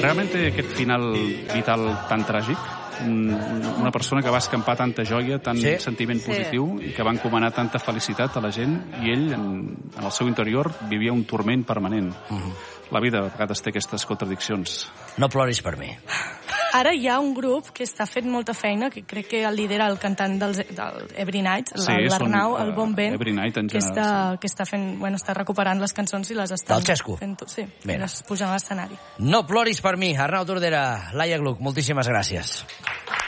realment té aquest final vital tan tràgic. Una persona que va escampar tanta joia, tant sentiment positiu, i que va encomanar tanta felicitat a la gent, i ell, en el seu interior, vivia un turment permanent. La vida a vegades té aquestes contradiccions. No ploris per mi. Ara hi ha un grup que està fent molta feina, que crec que el lidera el cantant del Every Night, l'Arnau, el Bon Vent, que està fent, està recuperant les cançons i les està fent. Sí, les pujant a l'escenari. No ploris per mi. Arnau Tordera, Laia Gluck, moltíssimes gràcies.